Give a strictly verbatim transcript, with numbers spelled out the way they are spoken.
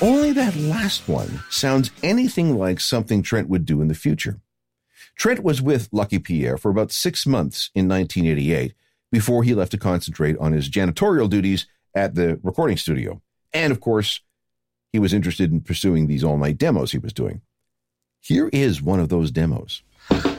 Only that last one sounds anything like something Trent would do in the future. Trent was with Lucky Pierre for about six months in nineteen eighty-eight before he left to concentrate on his janitorial duties at the recording studio. And, of course, he was interested in pursuing these all-night demos he was doing. Here is one of those demos.